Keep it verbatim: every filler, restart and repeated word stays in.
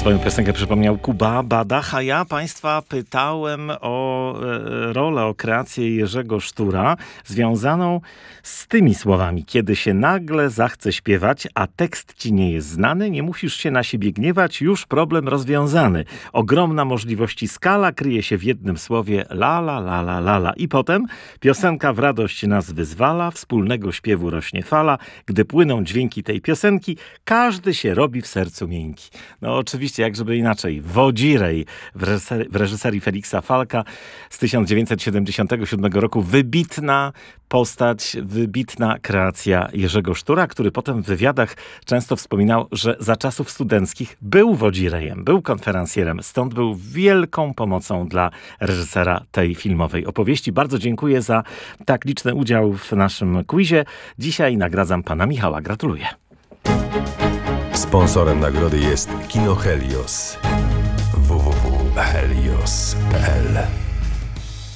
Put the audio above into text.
Swoją piosenkę przypomniał Kuba Badach, a ja Państwa pytałem o e, rolę, o kreację Jerzego Sztura związaną z tymi słowami. Kiedy się nagle zachce śpiewać, a tekst ci nie jest znany, nie musisz się na siebie gniewać, już problem rozwiązany. Ogromna możliwości skala kryje się w jednym słowie la la la la la la. I potem piosenka w radość nas wyzwala, wspólnego śpiewu rośnie fala. Gdy płyną dźwięki tej piosenki, każdy się robi w sercu miękki. No oczywiście, jak żeby inaczej. Wodzirej w reżyserii, w reżyserii Feliksa Falka z tysiąc dziewięćset siedemdziesiątego siódmego roku. Wybitna postać, wybitna kreacja Jerzego Sztura, który potem w wywiadach często wspominał, że za czasów studenckich był wodzirejem, był konferencjerem, stąd był wielką pomocą dla reżysera tej filmowej opowieści. Bardzo dziękuję za tak liczny udział w naszym quizie. Dzisiaj nagradzam pana Michała. Gratuluję. Sponsorem nagrody jest Kino Helios. w w w kropka helios kropka p l